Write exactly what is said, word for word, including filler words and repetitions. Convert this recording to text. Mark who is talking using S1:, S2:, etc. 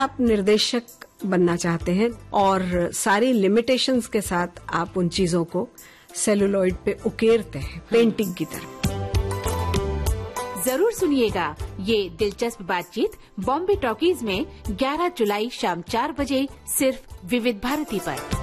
S1: आप निर्देशक बनना चाहते हैं और सारी लिमिटेशंस के साथ आप उन चीजों को सेलुलॉइड पे उकेरते हैं पेंटिंग की तरह।
S2: जरूर सुनिएगा ये दिलचस्प बातचीत बॉम्बे टॉकीज में ग्यारह जुलाई शाम चार बजे सिर्फ विविध भारती पर।